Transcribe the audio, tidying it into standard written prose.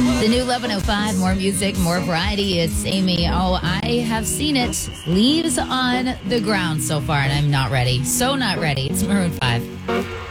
The new 11:05, more music, more variety. It's Amy. Oh, I have seen it. Leaves on the ground so far, and I'm not ready. So not ready. It's Maroon 5.